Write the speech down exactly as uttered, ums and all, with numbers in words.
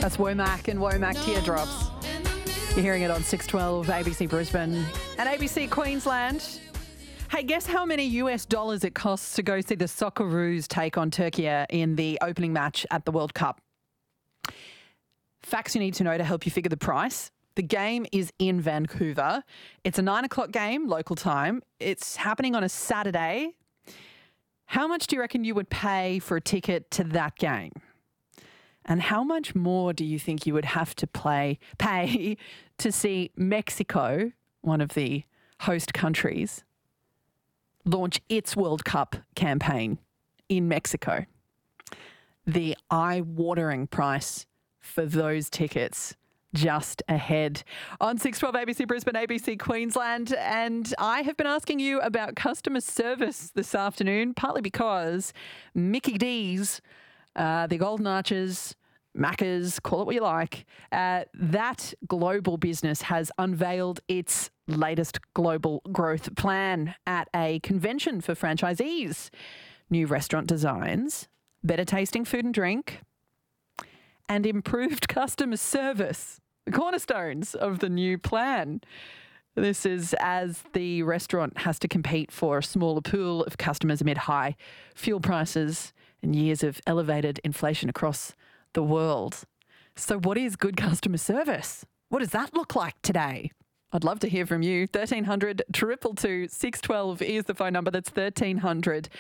That's Womack and Womack Teardrops. You're hearing it on six twelve A B C Brisbane and A B C Queensland. Hey, guess how many U S dollars it costs to go see the Socceroos take on Turkey in the opening match at the World Cup? Facts you need to know to help you figure the price. The game is in Vancouver. It's a nine o'clock game, local time. It's happening on a Saturday. How much do you reckon you would pay for a ticket to that game? And how much more do you think you would have to play, pay to see Mexico, one of the host countries, launch its World Cup campaign in Mexico? The eye-watering price for those tickets just ahead on six twelve A B C Brisbane, A B C Queensland. And I have been asking you about customer service this afternoon, partly because Mickey D's, uh, the Golden Arches, Macca's, call it what you like, uh, that global business has unveiled its latest global growth plan at a convention for franchisees. New restaurant designs, better tasting food and drink, and improved customer service, the cornerstones of the new plan. This is as the restaurant has to compete for a smaller pool of customers amid high fuel prices and years of elevated inflation across the world. So what is good customer service? What does that look like today? I'd love to hear from you. thirteen hundred two two two six one two is the phone number. That's thirteen hundred